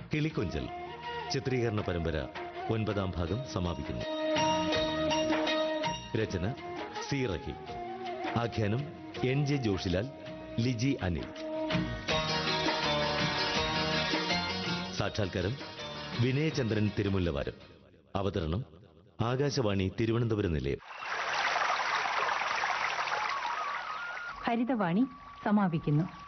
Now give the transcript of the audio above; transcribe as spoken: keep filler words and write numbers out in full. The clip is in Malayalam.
കിളിക്കൊഞ്ചൽ ചിത്രീകരണ പരമ്പര ഒൻപതാം ഭാഗം സമാപിക്കുന്നു. രചന സി റഹീം. ആഖ്യാനം എൻ ജെ ജോഷിലാൽ, ലിജി അനിൽ. സാക്ഷാത്കാരം വിനയചന്ദ്രൻ തിരുമുല്ലവാരം. അവതരണം ആകാശവാണി തിരുവനന്തപുരം നിലയം. ഹരിതവാണി സമാപിക്കുന്നു.